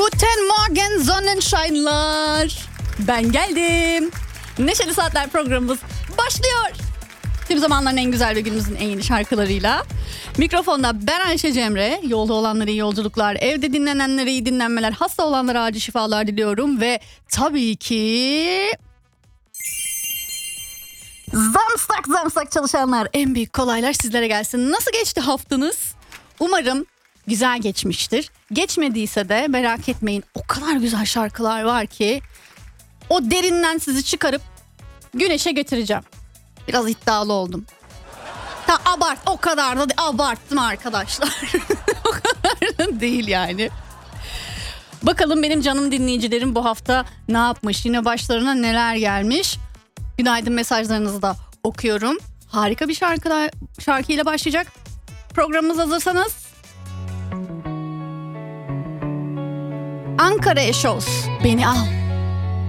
Guten Morgen Sonnenscheinler. Ben geldim. Neşeli Saatler programımız başlıyor. Tüm zamanların en güzel ve günümüzün en yeni şarkılarıyla. Mikrofonda ben Ayşe Cemre. Yolda olanlara iyi yolculuklar, evde dinlenenlere iyi dinlenmeler, hasta olanlara acil şifalar diliyorum. Ve tabii ki zamsak çalışanlar, en büyük kolaylar sizlere gelsin. Nasıl geçti haftanız? Umarım güzel geçmiştir. Geçmediyse de merak etmeyin, o kadar güzel şarkılar var ki o derinden sizi çıkarıp güneşe getireceğim. Biraz iddialı oldum. O kadar da abarttım arkadaşlar. O kadar da değil yani. Bakalım benim canım dinleyicilerim bu hafta ne yapmış? Yine başlarına neler gelmiş? Günaydın mesajlarınızı da okuyorum. Harika bir şarkıyla başlayacak. Programımız hazırsanız. Ankara Eşoz, beni al.